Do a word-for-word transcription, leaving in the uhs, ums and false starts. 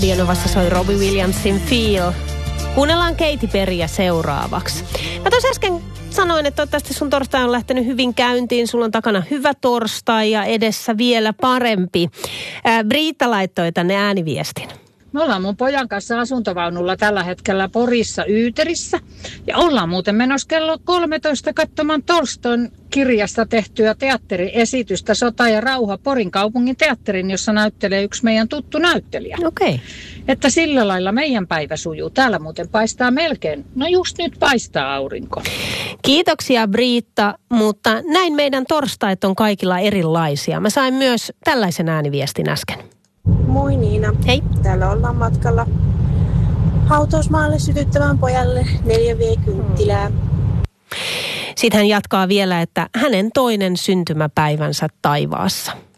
Dienovassa soi Robbie Williamsin Feel. Kuunnellaan Katy Perryä seuraavaksi. Mä tuossa äsken sanoin, että toivottavasti sun torstai on lähtenyt hyvin käyntiin. Sulla on takana hyvä torstai ja edessä vielä parempi. Ää, Briitta laittoi tänne ääniviestin. Me ollaan mun pojan kanssa asuntovaunulla tällä hetkellä Porissa Yyterissä. Ja ollaan muuten menossa kello kolmetoista katsomaan Tolstoin kirjasta tehtyä teatteriesitystä Sota ja rauha Porin kaupungin teatterin, jossa näyttelee yksi meidän tuttu näyttelijä. Okei. Okay. Että sillä lailla meidän päivä sujuu. Täällä muuten paistaa melkein, no just nyt paistaa aurinko. Kiitoksia Briitta, mutta näin meidän torstait on kaikilla erilaisia. Mä sain myös tällaisen ääniviestin äsken. Moi Niina. Hei. Täällä ollaan matkalla hautausmaalle sytyttämään pojalle neljä V-kynttilää. Hmm. Sitten hän jatkaa vielä, että hänen toinen syntymäpäivänsä taivaassa.